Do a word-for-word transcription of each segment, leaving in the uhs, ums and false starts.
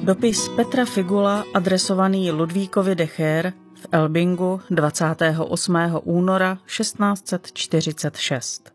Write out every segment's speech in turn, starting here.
Dopis Petra Figula adresovaný Ludvíkovi de Geer v Elbingu dvacátého osmého února šestnáct set čtyřicet šest.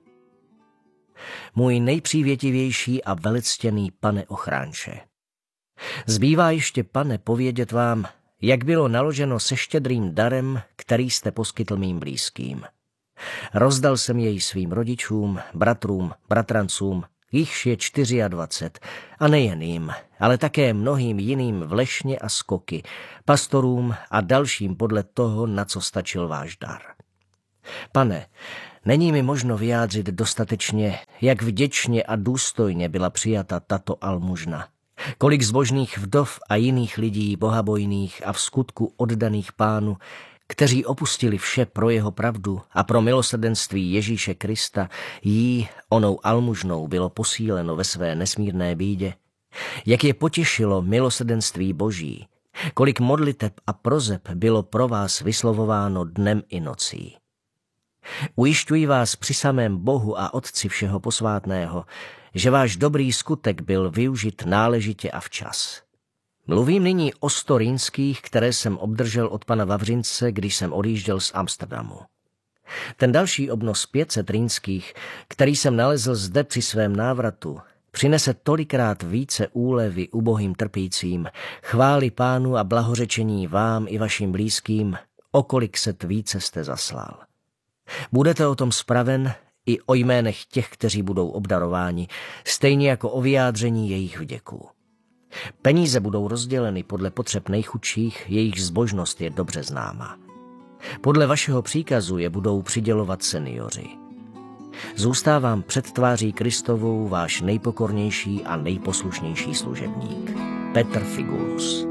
Můj nejpřívětivější a velectěný pane ochránče. Zbývá ještě, pane, povědět vám, jak bylo naloženo se štědrým darem, který jste poskytl mým blízkým. Rozdal jsem jej svým rodičům, bratrům, bratrancům, jichž je dvacet čtyři, a nejen jim, ale také mnohým jiným v Lešně a Skoky, pastorům a dalším podle toho, na co stačil váš dar. Pane, není mi možno vyjádřit dostatečně, jak vděčně a důstojně byla přijata tato almužna. Kolik zbožných vdov a jiných lidí bohabojných a v skutku oddaných Pánu, kteří opustili vše pro jeho pravdu a pro milosrdenství Ježíše Krista, jí onou almužnou bylo posíleno ve své nesmírné bídě. Jak je potěšilo milosrdenství Boží, kolik modliteb a prozeb bylo pro vás vyslovováno dnem i nocí. Ujišťuji vás při samém Bohu a Otci všeho posvátného, že váš dobrý skutek byl využit náležitě a včas. Mluvím nyní o sto rýnských, které jsem obdržel od pana Vavřince, když jsem odjížděl z Amsterdamu. Ten další obnos pět set rýnských, který jsem nalezl zde při svém návratu, přinese tolikrát více úlevy ubohým trpícím, chvály Pánu a blahořečení vám i vašim blízkým, o kolik set více jste zaslal. Budete o tom spraven i o jménech těch, kteří budou obdarováni, stejně jako o vyjádření jejich vděků. Peníze budou rozděleny podle potřeb nejchudších, jejich zbožnost je dobře známa. Podle vašeho příkazu je budou přidělovat seniori. Zůstávám před tváří Kristovou váš nejpokornější a nejposlušnější služebník, Petr Figulus.